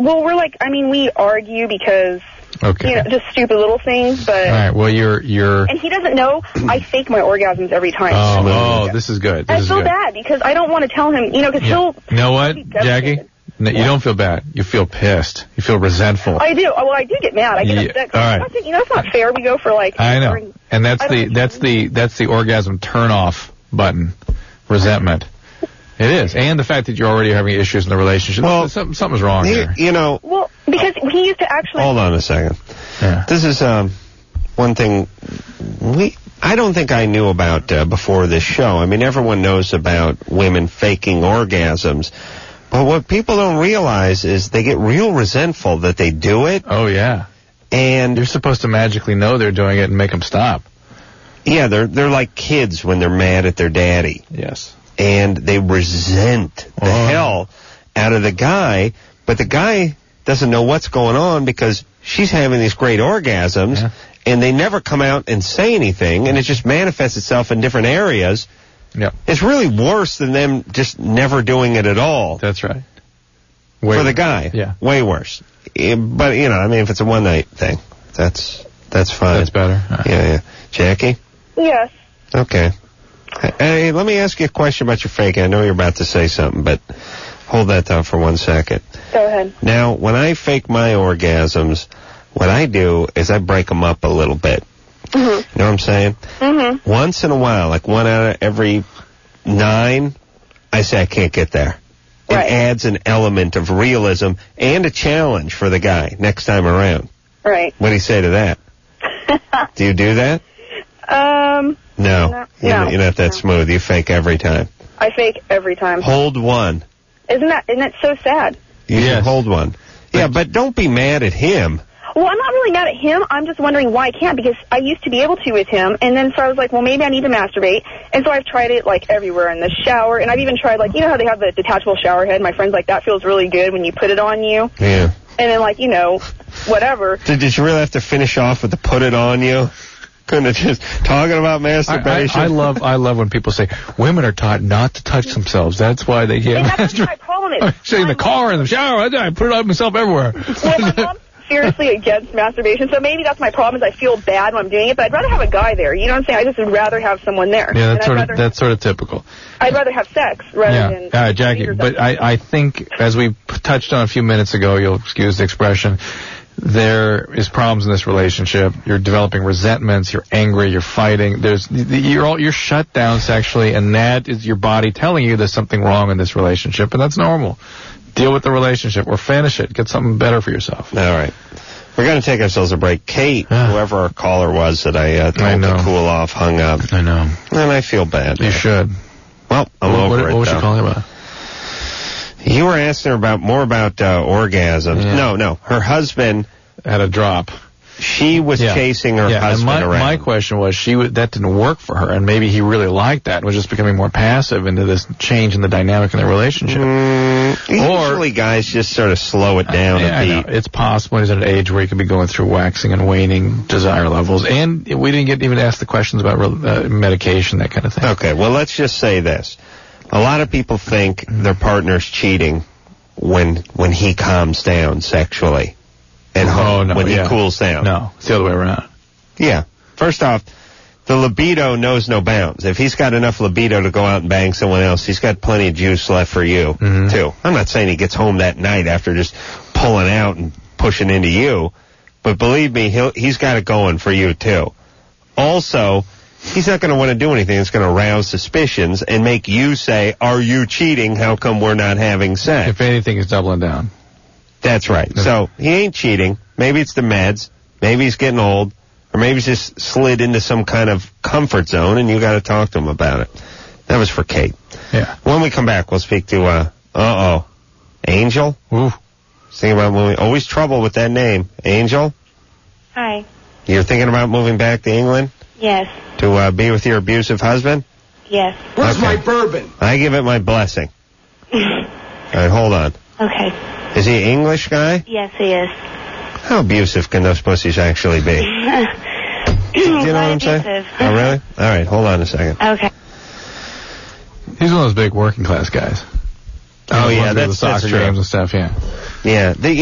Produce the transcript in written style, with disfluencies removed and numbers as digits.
Well, we're like, I mean, we argue because, you know, just stupid little things, but... All right, well, you're... And he doesn't know I fake my orgasms every time. Oh, this is good. I feel bad because I don't want to tell him, you know, because he'll... You know what, Jackie? No, you don't feel bad. You feel pissed. You feel resentful. I do. Well, I do get mad. I get upset. All right. You know, it's not fair. We go for like... I know. And that's the orgasm turn-off button. Resentment. It is. And the fact that you're already having issues in the relationship. Well, something's wrong here. You know... Well, because he used to actually... Hold on a second. Yeah. This is one thing I don't think I knew about before this show. I mean, everyone knows about women faking orgasms. But what people don't realize is they get real resentful that they do it. Oh, yeah. And you're supposed to magically know they're doing it and make them stop. Yeah, they're like kids when they're mad at their daddy. Yes. And they resent the hell out of the guy, but the guy doesn't know what's going on because she's having these great orgasms, and they never come out and say anything, and it just manifests itself in different areas. Yeah. It's really worse than them just never doing it at all. That's right. For the guy. Yeah. Way worse. But, you know, I mean, if it's a one-night thing, that's fine. That's better. Yeah. Jackie? Yes. Okay. Hey, let me ask you a question about your faking. I know you're about to say something, but hold that thought for 1 second. Go ahead. Now, when I fake my orgasms, what I do is I break them up a little bit. Mm-hmm. You know what I'm saying? Mm-hmm. Once in a while, like 1 out of every 9, I say I can't get there. It adds an element of realism and a challenge for the guy next time around. Right. What do you say to that? Do you do that? No. You're not that smooth. You fake every time. I fake every time. Hold one. Isn't it so sad? You should hold one. Yeah, but don't be mad at him. Well, I'm not really mad at him. I'm just wondering why I can't, because I used to be able to with him, and then so I was like, well, maybe I need to masturbate. And so I've tried it, like, everywhere, in the shower, and I've even tried, like, you know how they have the detachable shower head? My friend's like, that feels really good when you put it on you. Yeah. And then, like, you know, whatever. Did you really have to finish off with the put it on you? Couldn't have just talking about masturbation? I love when people say, women are taught not to touch themselves. That's why they get masturbated. That's what my problem is. Say in the car, in the shower, I put it on myself everywhere. Well, my mom's seriously against masturbation, so maybe that's my problem is I feel bad when I'm doing it, but I'd rather have a guy there. You know what I'm saying? I just would rather have someone there. Yeah, that's sort of typical. I'd rather have sex rather than... All right, Jackie, but I think, as we touched on a few minutes ago, you'll excuse the expression, there is problems in this relationship. You're developing resentments. You're angry. You're fighting. You're shut down sexually, and that is your body telling you there's something wrong in this relationship, and that's normal. Deal with the relationship or finish it. Get something better for yourself. All right. We're going to take ourselves a break. Kate, whoever our caller was that I told to cool off, hung up. I know. And I feel bad. You should. Well, I'm over it. What was she calling about? You were asking her more about orgasms. Yeah. No. Her husband had a drop. She was chasing her husband around. My question was, that didn't work for her, and maybe he really liked that and was just becoming more passive into this change in the dynamic in their relationship. Usually guys just sort of slow it down a bit. It's possible he's at an age where he could be going through waxing and waning desire levels. And we didn't even ask the questions about medication, that kind of thing. Okay, well, let's just say this. A lot of people think their partner's cheating when he calms down sexually. And when he cools down. No, it's the other way around. Yeah. First off, the libido knows no bounds. If he's got enough libido to go out and bang someone else, he's got plenty of juice left for you, too. I'm not saying he gets home that night after just pulling out and pushing into you, but believe me, he's got it going for you, too. Also, he's not going to want to do anything that's going to arouse suspicions and make you say, are you cheating? How come we're not having sex? If anything, he's doubling down. That's right. So he ain't cheating. Maybe it's the meds. Maybe he's getting old. Or maybe he's just slid into some kind of comfort zone, and you got to talk to him about it. That was for Kate. Yeah. When we come back, we'll speak to, Angel? Ooh. Thinking about moving. Always trouble with that name. Angel? Hi. You're thinking about moving back to England? Yes. To be with your abusive husband? Yes. Where's my bourbon? I give it my blessing. All right, hold on. Okay. Is he an English guy? Yes, he is. How abusive can those pussies actually be? Do you know what I'm saying? Oh, really? All right, hold on a second. Okay. He's one of those big working class guys. Oh, yeah, that's the soccer true. games and stuff, yeah. Yeah.